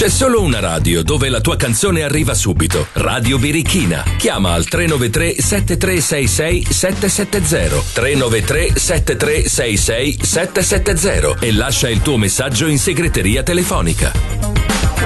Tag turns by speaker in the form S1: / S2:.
S1: C'è solo una radio dove la tua canzone arriva subito. Radio Birichina. Chiama al 393 7366 770 393 7366 770 e lascia il tuo messaggio in segreteria telefonica.